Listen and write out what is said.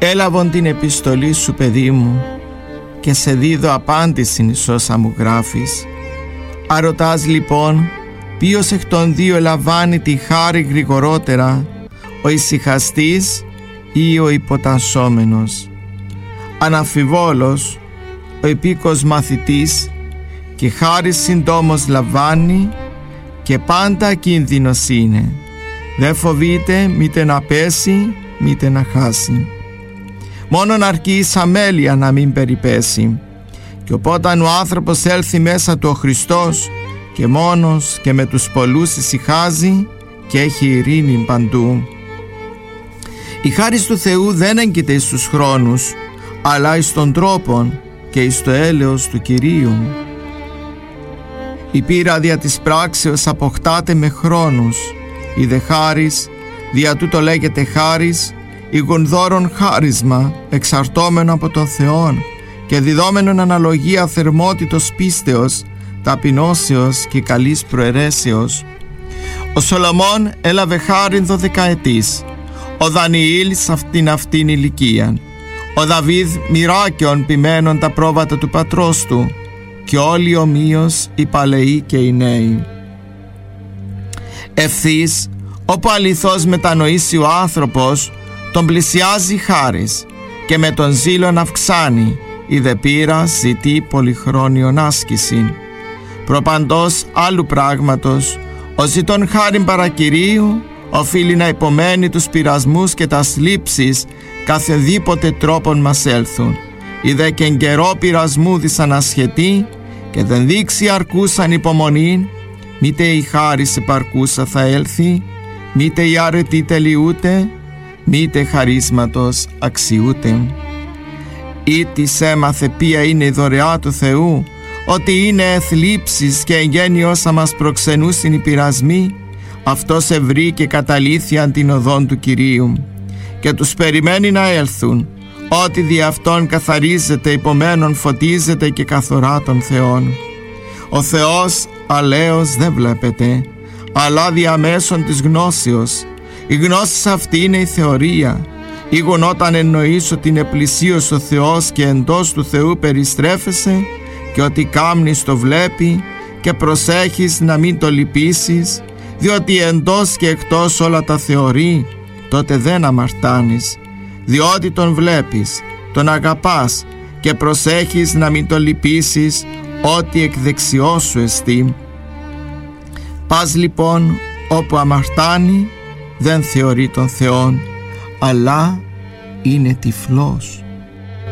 Έλαβον την επιστολή σου, παιδί μου, και σε δίδω απάντηση εις όσα μου γράφεις. Αρωτάς λοιπόν ποιος εκ των δύο ελαμβάνει τη χάρη γρηγορότερα, ο ησυχαστής ή ο υποτασσόμενος? Αναμφιβόλως ο επίκος μαθητής, και χάρη συντόμως λαμβάνει, και πάντα κίνδυνος είναι. Δεν φοβείται μήτε να πέσει μήτε να χάσει. Μόνον αρκεί εις αμέλεια να μην περιπέσει. Και οπότε ο άνθρωπος έλθει μέσα του ο Χριστός, και μόνος και με τους πολλούς ησυχάζει και έχει ειρήνη παντού. Η χάρις του Θεού δεν έγκυται εις τους χρόνους, αλλά εις τον τρόπον και εις το έλεος του Κυρίου. Η πείρα δια της πράξεως αποκτάται με χρόνους. Η δε χάρις, δια τούτο λέγεται χάρις, ηγον δώρον χάρισμα, εξαρτώμενο από τον Θεόν και διδόμενον αναλογία θερμότητος πίστεως, ταπεινώσεως και καλής προαιρέσεως. Ο Σολομών έλαβε χάριν 12 ο Δανιήλ αυτήν ηλικίαν, ο Δαβίδ μοιράκιον ποιμένον τα πρόβατα του πατρός του, και όλοι ομοίως οι παλαιοί και οι νέοι. Ευθύς, όπου αληθώς μετανοήσει ο άνθρωπος, τον πλησιάζει χάρις, και με τον ζήλον αυξάνει, η δε πείρα ζητεί πολυχρόνιον άσκηση. Προπαντός άλλου πράγματος, ο ζητών χάριν παρακυρίου, οφείλει να υπομένει τους πειρασμούς και τα θλίψεις καθεδήποτε τρόπον μας έλθουν. Η δε και εν καιρό πειρασμού δυσανασχετεί, και δεν δείξει αρκούσαν υπομονήν, μήτε η χάρις επαρκούσα θα έλθει, μήτε η αρετή τελειούται, μήτε χαρίσματος αξιούται. Ή της έμαθε ποια είναι η δωρεά του Θεού, ότι είναι θλίψεις και εγγένει όσα μας προξενούσιν οι πειρασμοί, αυτός ευρύ και καταλήθιαν την οδόν του Κυρίου, και τους περιμένει να έλθουν, ότι δι' αυτόν καθαρίζεται, υπομένων φωτίζεται και καθορά των Θεών. Ο Θεός αλέος δεν βλέπετε, αλλά διαμέσων της γνώσεως. Η γνώση αυτή είναι η θεωρία. Ήγον όταν εννοείς ότι είναι πλησίος ο Θεός και εντός του Θεού περιστρέφεσαι, και ότι κάμνης το βλέπει, και προσέχεις να μην το λυπήσεις, διότι εντός και εκτός όλα τα θεωρεί, τότε δεν αμαρτάνεις. Διότι τον βλέπεις, τον αγαπάς και προσέχεις να μην το λυπήσεις, ό,τι εκ δεξιός σου εστί. Πας λοιπόν όπου αμαρτάνει, δεν θεωρεί τον Θεόν, αλλά είναι τυφλός.